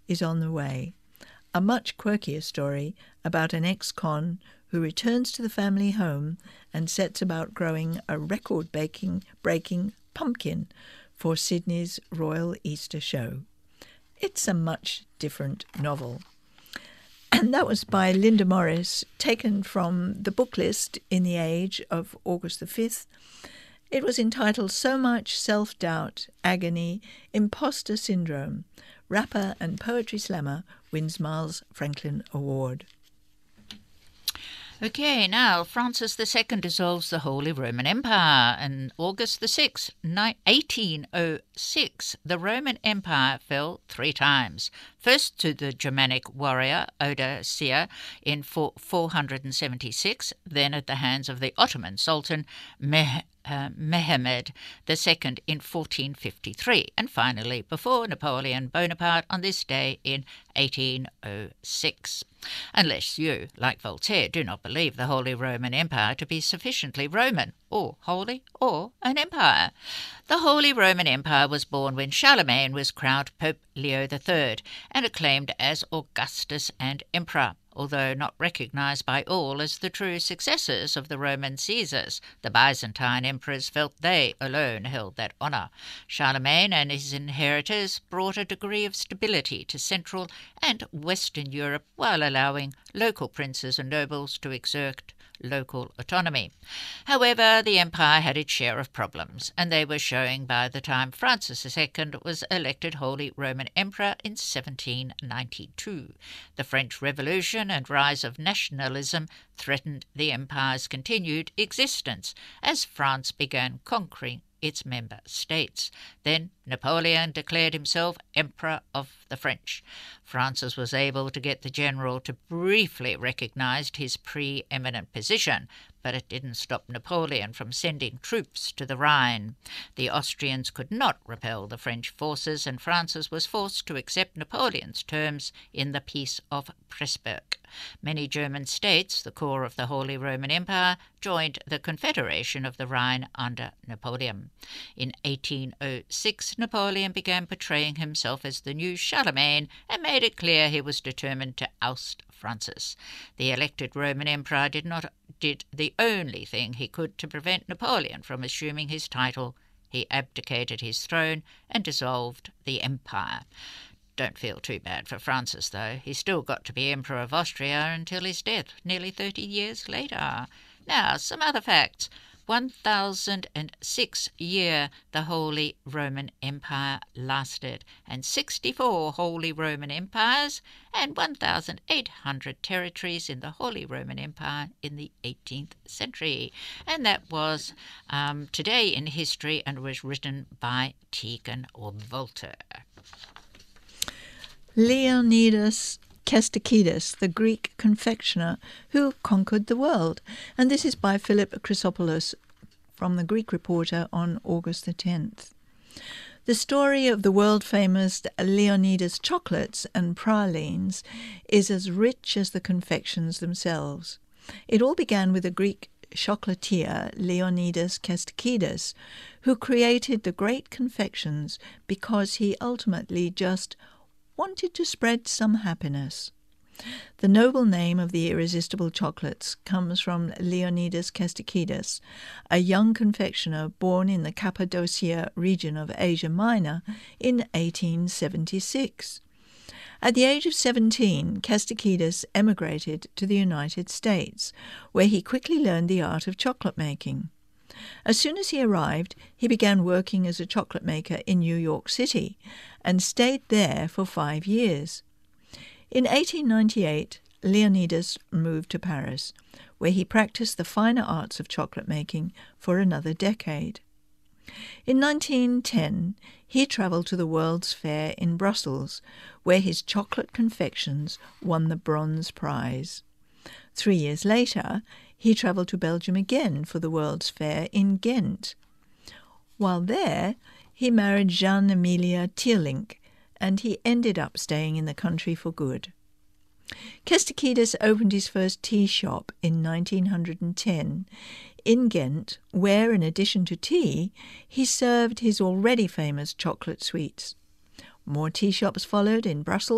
is on the way, a much quirkier story about an ex-con who returns to the family home and sets about growing a record-breaking pumpkin for Sydney's Royal Easter Show. It's a much different novel. And that was by Linda Morris, taken from the book list in The Age of August the 5th. It was entitled So Much Self-Doubt, Agony, Imposter Syndrome. Rapper and poetry slammer wins Miles Franklin Award. Okay, now Francis II dissolves the Holy Roman Empire. On August the 6th, 1806, the Roman Empire fell 3 times. First to the Germanic warrior Odoacer in 476, then at the hands of the Ottoman Sultan Mehmed II in 1453, and finally before Napoleon Bonaparte on this day in 1806. Unless you, like Voltaire, do not believe the Holy Roman Empire to be sufficiently Roman, or holy, or an empire. The Holy Roman Empire was born when Charlemagne was crowned Pope Leo III and acclaimed as Augustus and Emperor. Although not recognized by all as the true successors of the Roman Caesars, the Byzantine emperors felt they alone held that honour. Charlemagne and his inheritors brought a degree of stability to Central and Western Europe while allowing local princes and nobles to exert local autonomy. However, the empire had its share of problems, and they were showing by the time Francis II was elected Holy Roman Emperor in 1792. The French Revolution and rise of nationalism threatened the empire's continued existence as France began conquering its member states. Then Napoleon declared himself Emperor of the French. Francis was able to get the general to briefly recognize his preeminent position, but it didn't stop Napoleon from sending troops to the Rhine. The Austrians could not repel the French forces, and Francis was forced to accept Napoleon's terms in the Peace of Pressburg. Many German states, the core of the Holy Roman Empire, joined the Confederation of the Rhine under Napoleon. In 1806, Napoleon began portraying himself as the new Charlemagne and made it clear he was determined to oust Francis. The elected Roman Emperor did the only thing he could to prevent Napoleon from assuming his title. He abdicated his throne and dissolved the empire. Don't feel too bad for Francis, though. He still got to be Emperor of Austria until his death, nearly 30 years later. Now, some other facts. 1,006 years the Holy Roman Empire lasted, and 64 Holy Roman Empires and 1,800 territories in the Holy Roman Empire in the 18th century. And that was Today in History, and was written by Tegan Volter. Leonidas Kastakidis, the Greek confectioner who conquered the world. And this is by Philip Chrysopoulos from the Greek Reporter on August the 10th. The story of the world-famous Leonidas chocolates and pralines is as rich as the confections themselves. It all began with a Greek chocolatier, Leonidas Kastakidis, who created the great confections because he ultimately just wanted to spread some happiness. The noble name of the irresistible chocolates comes from Leonidas Kastakidis, a young confectioner born in the Cappadocia region of Asia Minor in 1876. At the age of 17, Kastakidis emigrated to the United States, where he quickly learned the art of chocolate making. As soon as he arrived, he began working as a chocolate maker in New York City and stayed there for 5 years. In 1898, Leonidas moved to Paris, where he practiced the finer arts of chocolate making for another decade. In 1910, he travelled to the World's Fair in Brussels, where his chocolate confections won the bronze prize. 3 years later, he travelled to Belgium again for the World's Fair in Ghent. While there, he married Jeanne Amelia Teerlink, and he ended up staying in the country for good. Kastakidis opened his first tea shop in 1910 in Ghent, where, in addition to tea, he served his already famous chocolate sweets. More tea shops followed in Brussels,